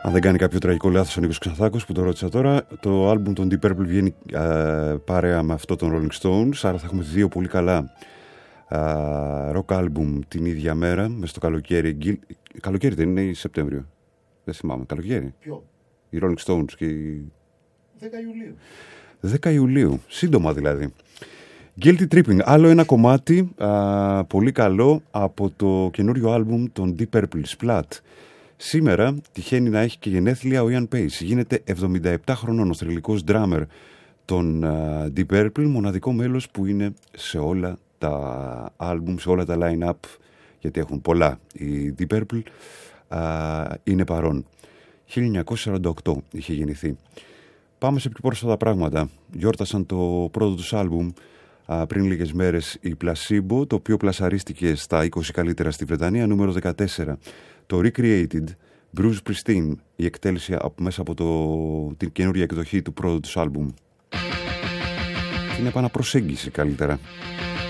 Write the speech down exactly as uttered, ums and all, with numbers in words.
Αν δεν κάνει κάποιο τραγικό λάθος ο Νίκος Ξανθάκος που το ρώτησα τώρα, το άλμπουμ των Deep Purple βγαίνει α, παρέα με αυτό των Rolling Stones, άρα θα έχουμε δύο πολύ καλά α, rock άλμπουμ την ίδια μέρα, μες στο καλοκαίρι. Καλοκαίρι δεν είναι ή Σεπτέμβριο? Δεν θυμάμαι. Καλοκαίρι. Ποιο? Οι Rolling Stones και οι... δέκα Ιουλίου. δέκα Ιουλίου. Σύντομα δηλαδή. Guilty Tripping. Άλλο ένα κομμάτι α, πολύ καλό από το καινούριο άλμπουμ των Deep Purple, Splat. Σήμερα τυχαίνει να έχει και γενέθλια ο Ian Pace. Γίνεται εβδομήντα επτά χρονών ο θρυλικός drummer των uh, Deep Purple, μοναδικό μέλος που είναι σε όλα τα άλμπουμ, σε όλα τα line-up, γιατί έχουν πολλά. Οι Deep Purple uh, είναι παρόν. χίλια εννιακόσια σαράντα οκτώ είχε γεννηθεί. Πάμε σε πιο πρόσφατα πράγματα. Γιόρτασαν το πρώτο τους άλμπουμ uh, πριν λίγες μέρες η Placebo, το οποίο πλασαρίστηκε στα είκοσι καλύτερα στη Βρετανία, νούμερο δεκατέσσερα. Το Recreated, Bruce Springsteen, η εκτέλεση από, μέσα από το, την καινούργια εκδοχή του πρώτου τους άλμπουμ. Είναι επαναπροσέγγιση καλύτερα.